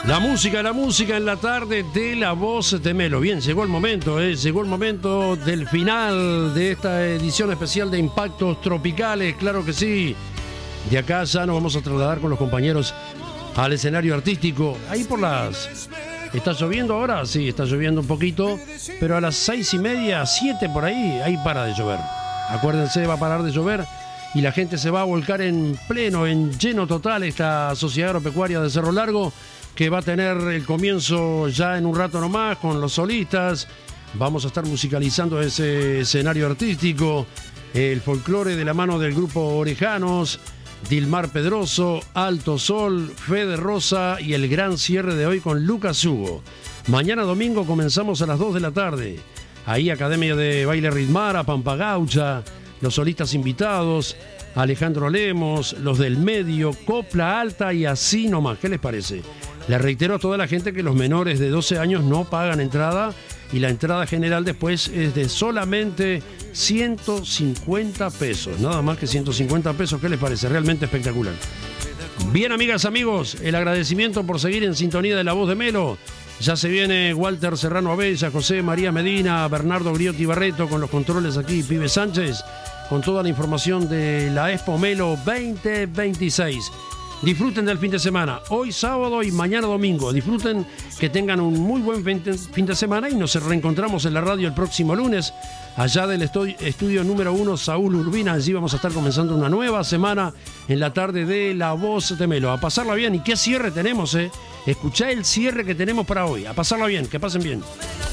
La música en la tarde de La Voz de Melo. Bien, llegó el momento del final de esta edición especial de Impactos Tropicales, claro que sí. De acá ya nos vamos a trasladar con los compañeros al escenario artístico. Ahí por las... ¿Está lloviendo ahora? Sí, está lloviendo un poquito, pero a las 6:30, 7 por ahí para de llover. Acuérdense, va a parar de llover y la gente se va a volcar en lleno total esta Sociedad Agropecuaria de Cerro Largo, que va a tener el comienzo ya en un rato nomás con los solistas. Vamos a estar musicalizando ese escenario artístico, el folclore de la mano del grupo Orejanos, Dilmar Pedroso, Alto Sol, Fede Rosa y el gran cierre de hoy con Lucas Hugo. Mañana domingo comenzamos a las 2 de la tarde. Ahí Academia de Baile Ritmara, Pampa Gaucha, los solistas invitados, Alejandro Lemos, los del medio, Copla Alta y así nomás. ¿Qué les parece? Les reitero a toda la gente que los menores de 12 años no pagan entrada y la entrada general después es de solamente 150 pesos. Nada más que 150 pesos. ¿Qué les parece? Realmente espectacular. Bien, amigas, amigos, el agradecimiento por seguir en sintonía de La Voz de Melo. Ya se viene Walter Serrano Abella, José María Medina, Bernardo Griotti Barreto con los controles aquí, Pibe Sánchez, con toda la información de la Expo Melo 2026. Disfruten del fin de semana, hoy sábado y mañana domingo. Disfruten, que tengan un muy buen fin de semana y nos reencontramos en la radio el próximo lunes, allá del estudio número 1, Saúl Urbina. Allí vamos a estar comenzando una nueva semana en la tarde de La Voz de Melo. A pasarla bien. ¿Y qué cierre tenemos, Escuchá el cierre que tenemos para hoy. A pasarla bien, que pasen bien.